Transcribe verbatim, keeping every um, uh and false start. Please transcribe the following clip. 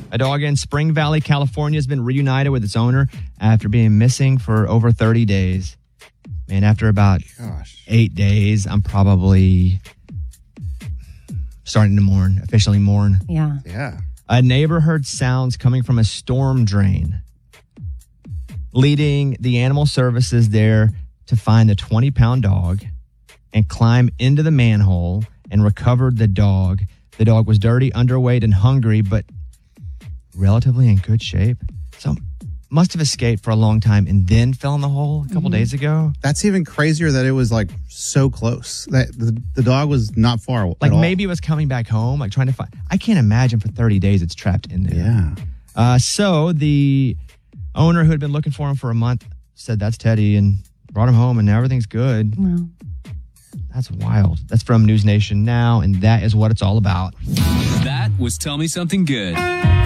A dog in Spring Valley, California has been reunited with its owner after being missing for over thirty days. Man, after about Gosh. eight days, I'm probably starting to mourn, officially mourn. Yeah. Yeah. A neighbor heard sounds coming from a storm drain, leading the animal services there to find the twenty-pound dog and climb into the manhole and recovered the dog. The dog was dirty, underweight, and hungry, but relatively in good shape. So must have escaped for a long time and then fell in the hole a couple Mm-hmm. days ago. That's even crazier that it was like so close. That the, the dog was not far. Like at all. maybe it was coming back home, like trying to find. I can't imagine for thirty days it's trapped in there. Yeah. Uh, so the owner who had been looking for him for a month said, "That's Teddy," and brought him home, and now everything's good. Wow. That's wild. That's from News Nation Now, and that is what it's all about. That was Tell Me Something Good.